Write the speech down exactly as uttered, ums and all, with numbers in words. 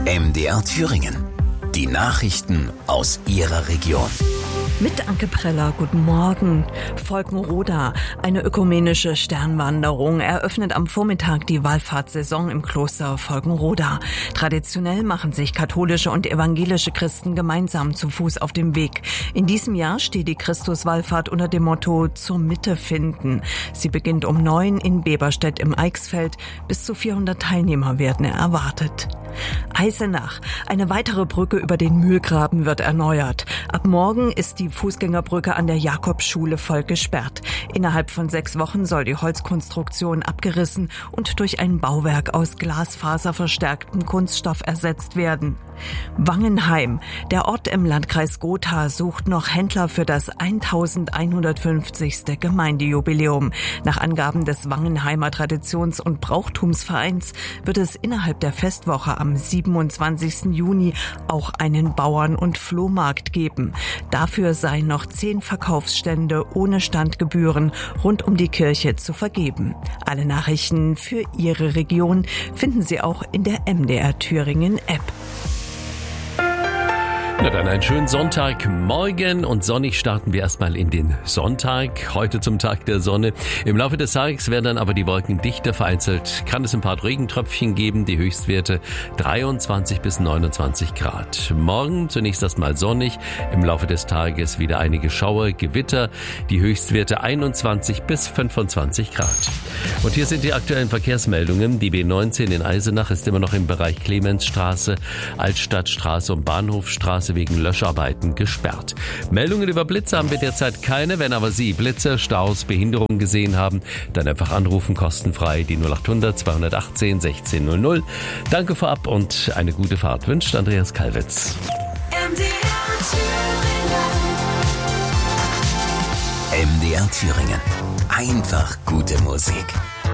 M D R Thüringen. Die Nachrichten aus Ihrer Region. Mit Anke Preller, guten Morgen. Volkenroda, eine ökumenische Sternwanderung, eröffnet am Vormittag die Wallfahrtssaison im Kloster Volkenroda. Traditionell machen sich katholische und evangelische Christen gemeinsam zu Fuß auf dem Weg. In diesem Jahr steht die Christuswallfahrt unter dem Motto zur Mitte finden. Sie beginnt um neun in Beberstedt im Eichsfeld. Bis zu vierhundert Teilnehmer werden erwartet. Eisenach. Eine weitere Brücke über den Mühlgraben wird erneuert. Ab morgen ist die Fußgängerbrücke an der Jakobsschule voll gesperrt. Innerhalb von sechs Wochen soll die Holzkonstruktion abgerissen und durch ein Bauwerk aus glasfaserverstärktem Kunststoff ersetzt werden. Wangenheim. Der Ort im Landkreis Gotha sucht noch Händler für das elfhundertfünfzigste Gemeindejubiläum. Nach Angaben des Wangenheimer Traditions- und Brauchtumsvereins wird es innerhalb der Festwoche am siebenundzwanzigsten Juni auch einen Bauern- und Flohmarkt geben. Dafür seien noch zehn Verkaufsstände ohne Standgebühren rund um die Kirche zu vergeben. Alle Nachrichten für Ihre Region finden Sie auch in der M D R Thüringen App. Na dann einen schönen Sonntagmorgen und sonnig starten wir erstmal in den Sonntag, heute zum Tag der Sonne. Im Laufe des Tages werden dann aber die Wolken dichter, vereinzelt kann es ein paar Regentröpfchen geben, die Höchstwerte dreiundzwanzig bis neunundzwanzig Grad. Morgen zunächst erstmal sonnig, im Laufe des Tages wieder einige Schauer, Gewitter, die Höchstwerte einundzwanzig bis fünfundzwanzig Grad. Und hier sind die aktuellen Verkehrsmeldungen. Die B neunzehn in Eisenach ist immer noch im Bereich Clemensstraße, Altstadtstraße und Bahnhofstraße wegen Löscharbeiten gesperrt. Meldungen über Blitze haben wir derzeit keine. Wenn aber Sie Blitze, Staus, Behinderungen gesehen haben, dann einfach anrufen, kostenfrei die null achthundert zweihundertachtzehn sechzehn null null. Danke vorab und eine gute Fahrt wünscht Andreas Kalwitz. M D R Thüringen. Einfach gute Musik.